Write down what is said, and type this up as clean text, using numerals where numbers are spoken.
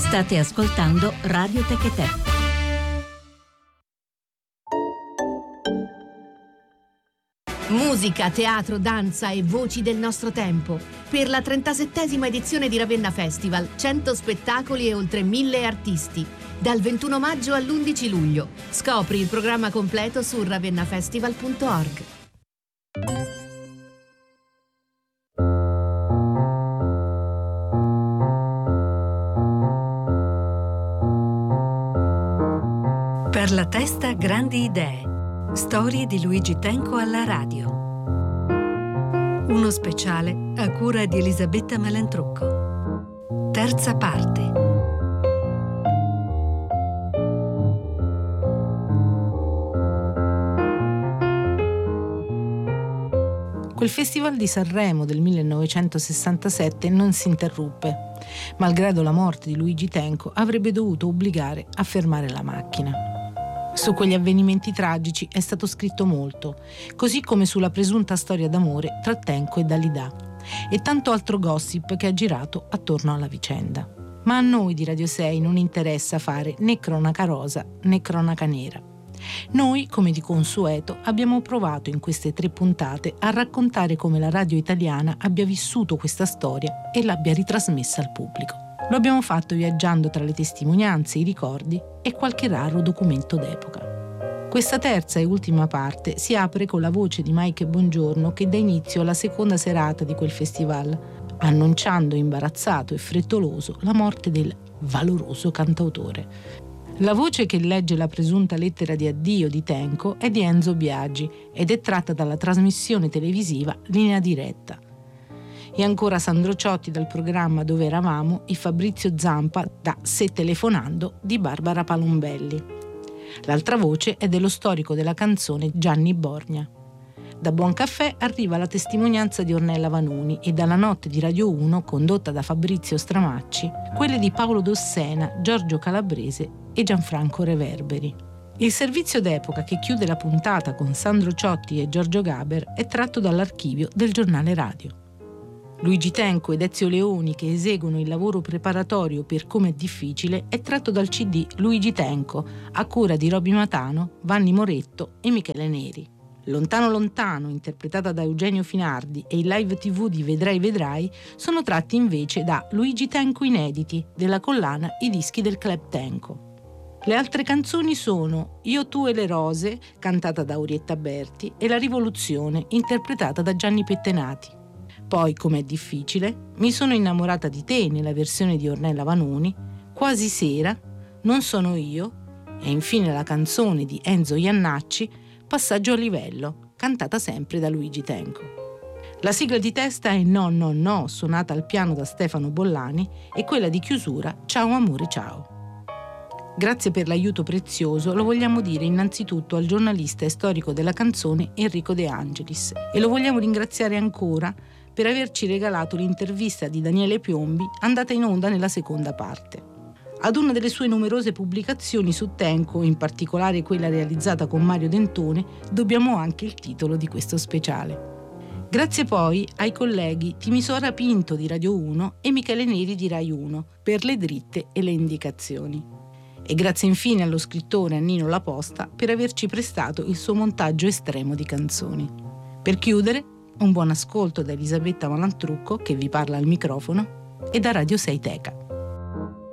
State ascoltando Radio Techetè. Musica, teatro, danza e voci del nostro tempo. Per la 37esima edizione di Ravenna Festival, 100 spettacoli e oltre 1000 artisti. Dal 21 maggio all'11 luglio. Scopri il programma completo su ravennafestival.org. Per la testa grandi idee. Storie di Luigi Tenco alla radio. Uno speciale a cura di Elisabetta Malantrucco. Terza parte. Quel Festival di Sanremo del 1967 non si interruppe. Malgrado la morte di Luigi Tenco, avrebbe dovuto obbligare a fermare la macchina. Su quegli avvenimenti tragici è stato scritto molto, così come sulla presunta storia d'amore tra Tenco e Dalida, e tanto altro gossip che ha girato attorno alla vicenda. Ma a noi di Radio 6 non interessa fare né cronaca rosa né cronaca nera. Noi, come di consueto, abbiamo provato in queste 3 puntate a raccontare come la radio italiana abbia vissuto questa storia e l'abbia ritrasmessa al pubblico. Lo abbiamo fatto viaggiando tra le testimonianze, i ricordi e qualche raro documento d'epoca. Questa terza e ultima parte si apre con la voce di Mike Bongiorno che dà inizio alla seconda serata di quel festival, annunciando imbarazzato e frettoloso la morte del valoroso cantautore. La voce che legge la presunta lettera di addio di Tenco è di Enzo Biagi ed è tratta dalla trasmissione televisiva Linea Diretta. E ancora Sandro Ciotti dal programma Dove eravamo e Fabrizio Zampa da Se telefonando di Barbara Palombelli. L'altra voce è dello storico della canzone Gianni Borgna. Da Buon Caffè arriva la testimonianza di Ornella Vanoni e dalla notte di Radio 1, condotta da Fabrizio Stramacci, quelle di Paolo Dossena, Giorgio Calabrese e Gianfranco Reverberi. Il servizio d'epoca che chiude la puntata con Sandro Ciotti e Giorgio Gaber è tratto dall'archivio del giornale radio. Luigi Tenco ed Ezio Leoni che eseguono il lavoro preparatorio per Come è difficile è tratto dal CD Luigi Tenco a cura di Roby Matano, Vanni Moretto e Michele Neri. Lontano lontano, interpretata da Eugenio Finardi, e il live TV di Vedrai Vedrai sono tratti invece da Luigi Tenco Inediti della collana I dischi del Club Tenco. Le altre canzoni sono Io, tu e le rose, cantata da Orietta Berti, e La rivoluzione, interpretata da Gianni Pettenati. Poi, Com'è difficile, Mi sono innamorata di te nella versione di Ornella Vanoni, Quasi sera, Non sono io e infine la canzone di Enzo Iannacci, Passaggio a livello, cantata sempre da Luigi Tenco. La sigla di testa è No No No, suonata al piano da Stefano Bollani, e quella di chiusura Ciao amore ciao. Grazie per l'aiuto prezioso lo vogliamo dire innanzitutto al giornalista e storico della canzone Enrico De Angelis e lo vogliamo ringraziare ancora per averci regalato l'intervista di Daniele Piombi andata in onda nella seconda parte. Ad una delle sue numerose pubblicazioni su Tenco, in particolare quella realizzata con Mario Dentone, dobbiamo anche il titolo di questo speciale. Grazie poi ai colleghi Timisoara Pinto di Radio 1 e Michele Neri di Rai 1 per le dritte e le indicazioni. E grazie infine allo scrittore Nino Laposta per averci prestato il suo montaggio estremo di canzoni. Per chiudere, un buon ascolto da Elisabetta Malantrucco, che vi parla al microfono, e da Radio 6 Teca.